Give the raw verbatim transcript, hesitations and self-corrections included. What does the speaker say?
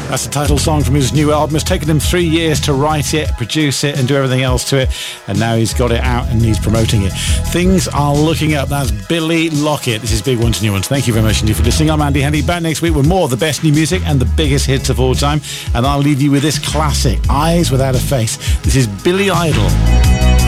That's the title song from his new album. It's taken him three years to write it, produce it, and do everything else to it. And now he's got it out and he's promoting it. Things are looking up. That's Billy Lockett. This is Big Ones, New Ones. Thank you very much indeed for listening. I'm Andy Handy. Back next week with more of the best new music and the biggest hits of all time. And I'll leave you with this classic, Eyes Without a Face. This is Billy Idol.